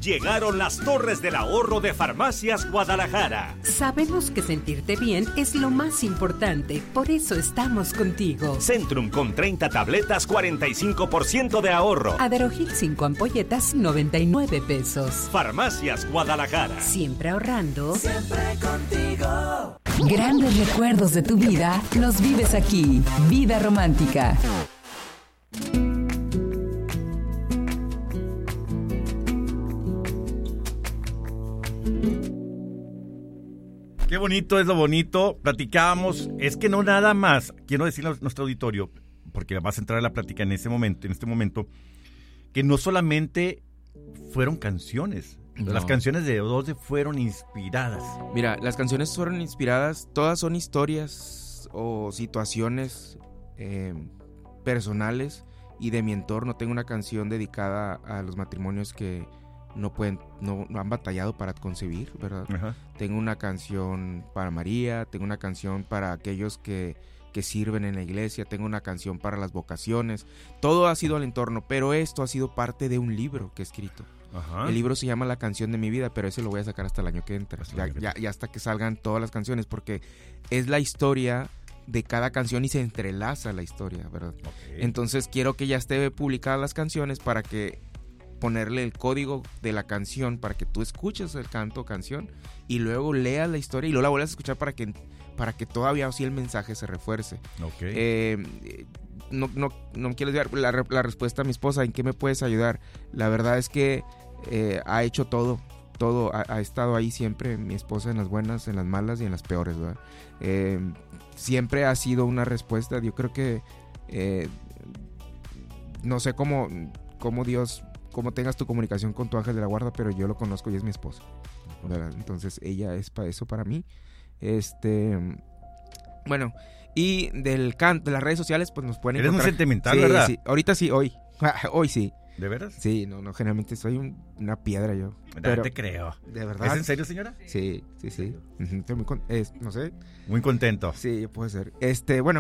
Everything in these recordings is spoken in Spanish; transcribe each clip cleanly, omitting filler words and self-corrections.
Llegaron las Torres del Ahorro de Farmacias Guadalajara. Sabemos que sentirte bien es lo más importante, por eso estamos contigo. Centrum con 30 tabletas, 45% de ahorro. Aderogil 5 ampolletas, 99 pesos. Farmacias Guadalajara. Siempre ahorrando. Siempre contigo. Grandes recuerdos de tu vida los vives aquí. Vida romántica. Qué bonito es lo bonito. Platicábamos, es que no nada más, quiero decirle a nuestro auditorio, porque vas a entrar a la plática en este momento, que no solamente fueron canciones. No. Las canciones de Odose fueron inspiradas. Mira, las canciones fueron inspiradas, todas son historias o situaciones personales y de mi entorno. Tengo una canción dedicada a los matrimonios que no han batallado para concebir, ¿verdad? Ajá. Tengo una canción para María, tengo una canción para aquellos que sirven en la iglesia, tengo una canción para las vocaciones. Todo ha sido al entorno, pero esto ha sido parte de un libro que he escrito. Ajá. El libro se llama La Canción de mi Vida, pero ese lo voy a sacar hasta el año que entra, ya hasta que salgan todas las canciones, porque es la historia de cada canción y se entrelaza la historia, ¿verdad? Okay. Entonces quiero que ya esté publicadas las canciones para que ponerle el código de la canción para que tú escuches el canto o canción y luego leas la historia y luego la vuelvas a escuchar para que todavía así el mensaje se refuerce. Okay. No quiero dar la respuesta a mi esposa, ¿en qué me puedes ayudar? La verdad es que ha hecho todo, ha estado ahí siempre mi esposa en las buenas, en las malas y en las peores, ¿verdad? Siempre ha sido una respuesta. Yo creo que no sé cómo Dios, cómo tengas tu comunicación con tu ángel de la guarda, pero yo lo conozco y es mi esposa, ¿verdad? Entonces ella es para eso para mí. Bueno, y de las redes sociales pues nos pueden encontrar. Eres un sentimental, sí, ¿verdad? Sí, ahorita sí, hoy sí. ¿De veras? Sí, no, generalmente soy una piedra yo. Pero te creo. ¿De verdad? ¿Es en serio, señora? Sí. Estoy muy no sé. Muy contento. Sí, puede ser. Bueno,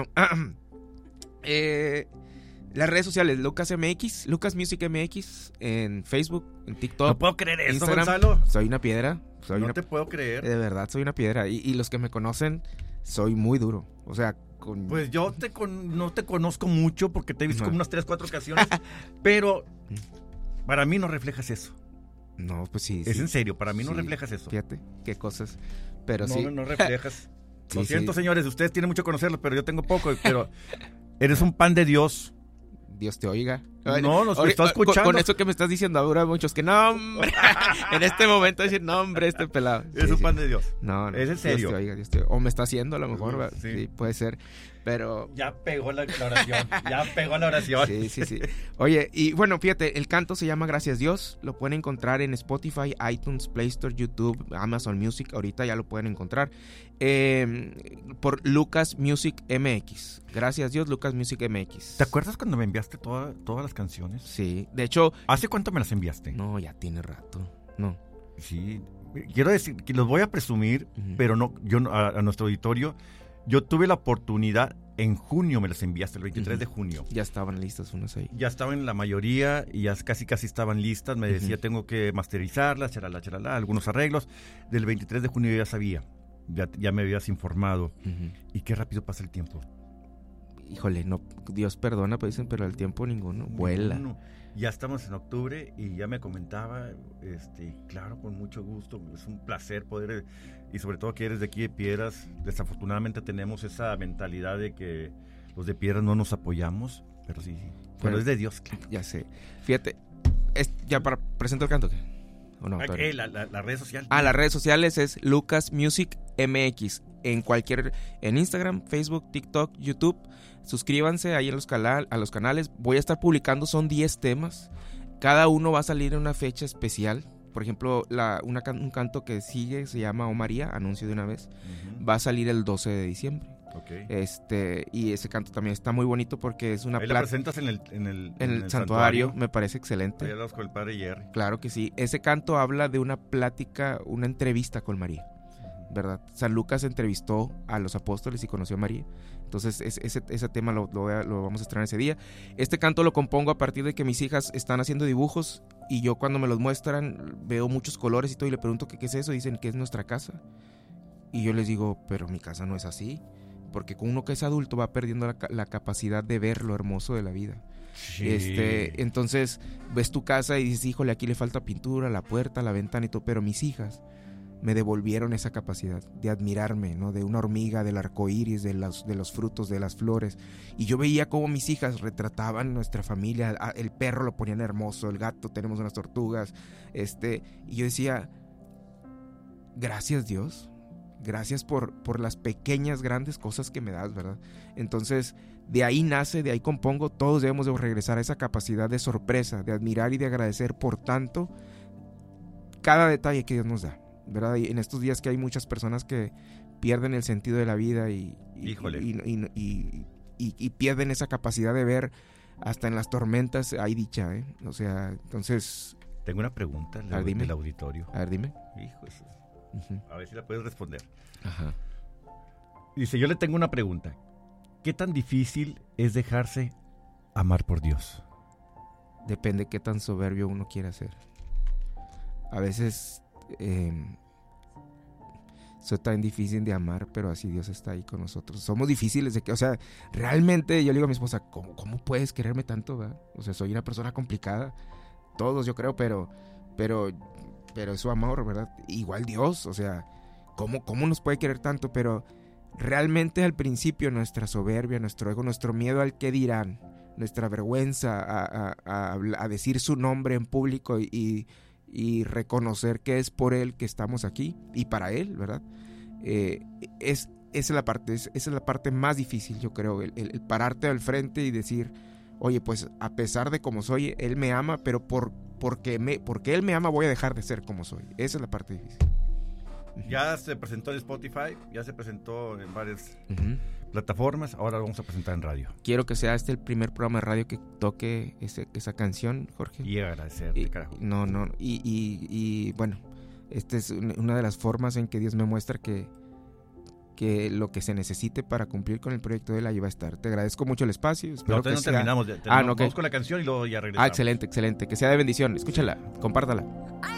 las redes sociales, Lucas Music MX, en Facebook, en TikTok. No puedo creer eso, Instagram. Gonzalo. Soy una piedra. Te puedo creer. De verdad, soy una piedra. Y los que me conocen, soy muy duro. O sea, pues yo no te conozco mucho porque te he visto como unas 3-4 ocasiones, pero para mí no reflejas eso. No, pues sí. Es en serio, para mí no reflejas eso. Fíjate, qué cosas. Pero no reflejas. Lo siento, señores, ustedes tienen mucho que conocerlo, pero yo tengo poco, pero eres un pan de Dios. Dios te oiga. No, nos está escuchando. Con eso que me estás diciendo ahora, muchos que no, hombre. En este momento decir, no, hombre, este pelado. Es un pan de Dios. No, es en serio. Dios te oiga. O me está haciendo a lo mejor, sí, puede ser. Pero ya pegó la oración. Sí. Oye, y bueno, fíjate, el canto se llama Gracias Dios. Lo pueden encontrar en Spotify, iTunes, Play Store, YouTube, Amazon Music. Ahorita ya lo pueden encontrar por Lucas Music MX. Gracias Dios, Lucas Music MX. ¿Te acuerdas cuando me enviaste todas las canciones? Sí, de hecho. ¿Hace cuánto me las enviaste? No, ya tiene rato. No. Sí, quiero decir que los voy a presumir, pero no, yo a nuestro auditorio. Yo tuve la oportunidad, en junio me las enviaste, el 23 de junio. Ya estaban listas unas ahí. Ya estaban la mayoría y ya casi estaban listas. Me decía, tengo que masterizarlas, charalá, algunos arreglos. Del 23 de junio yo ya sabía, ya me habías informado. Y qué rápido pasa el tiempo. Híjole, no, Dios perdona, pues dicen, pero el tiempo ninguno vuela. Ya estamos en octubre y ya me comentaba, claro, con mucho gusto, es un placer poder, y sobre todo que eres de aquí de Piedras. Desafortunadamente tenemos esa mentalidad de que los de Piedras no nos apoyamos, pero sí, pero es de Dios. Claro. Ya sé, fíjate, ya para presentar el canto, ¿qué? ¿O no? La red social. Las redes sociales es Lucas Music MX, en Instagram, Facebook, TikTok, YouTube. Suscríbanse ahí a los canales. Voy a estar publicando, son 10 temas. Cada uno va a salir en una fecha especial. Por ejemplo, un canto que sigue se llama Oh María, anuncio de una vez. Va a salir el 12 de diciembre. Okay. Y ese canto también está muy bonito porque es una plata. ¿La presentas en el santuario? Me parece excelente. Ahí hablas con el padre Jerry. Claro que sí. Ese canto habla de una plática, una entrevista con María, ¿verdad? San Lucas entrevistó a los apóstoles y conoció a María. Entonces ese tema lo vamos a estrenar ese día. Este canto lo compongo a partir de que mis hijas están haciendo dibujos Y yo cuando me los muestran veo muchos colores y todo y le pregunto qué es eso, dicen que es nuestra casa. Y yo les digo, pero mi casa no es así, porque con uno que es adulto va perdiendo la capacidad de ver lo hermoso de la vida. Sí. Entonces ves tu casa y dices, híjole, aquí le falta pintura, la puerta, la ventana y todo, pero mis hijas me devolvieron esa capacidad de admirarme, ¿no? De una hormiga, del arco iris, de los frutos, de las flores. Y yo veía cómo mis hijas retrataban nuestra familia, el perro lo ponían hermoso, el gato, tenemos unas tortugas, y yo decía, gracias Dios, gracias por las pequeñas, grandes cosas que me das, ¿verdad? Entonces, de ahí nace, de ahí compongo, todos debemos de regresar a esa capacidad de sorpresa, de admirar y de agradecer por tanto cada detalle que Dios nos da, ¿verdad? Y en estos días que hay muchas personas que pierden el sentido de la vida y pierden esa capacidad de ver hasta en las tormentas hay dicha, ¿eh? O sea, entonces... Tengo una pregunta del auditorio. A ver, dime. Hijo, eso. A ver si la puedes responder. Ajá. Dice, yo le tengo una pregunta. ¿Qué tan difícil es dejarse amar por Dios? Depende qué tan soberbio uno quiera ser. A veces soy tan difícil de amar, pero así Dios está ahí con nosotros. Somos difíciles de que, o sea, realmente yo le digo a mi esposa, ¿cómo puedes quererme tanto, ¿verdad? O sea, soy una persona complicada. Todos, yo creo, pero es su amor, ¿verdad? Igual Dios, o sea, ¿cómo nos puede querer tanto? Pero realmente al principio nuestra soberbia, nuestro ego, nuestro miedo al qué dirán, nuestra vergüenza a decir su nombre en público y reconocer que es por Él que estamos aquí y para Él, ¿verdad? Esa es la parte más difícil, yo creo, el pararte al frente y decir, oye, pues a pesar de como soy, Él me ama, pero porque Él me ama voy a dejar de ser como soy. Esa es la parte difícil. Ya se presentó en Spotify, ya se presentó en varias plataformas, ahora lo vamos a presentar en radio. Quiero que sea el primer programa de radio que toque esa canción, Jorge. Y agradecerte, carajo. Y bueno, esta es una de las formas en que Dios me muestra que lo que se necesite para cumplir con el proyecto de él ahí va a estar. Te agradezco mucho el espacio. Espero que terminamos. No, vamos con la canción y luego ya regresamos. Excelente. Que sea de bendición. Escúchala, compártala.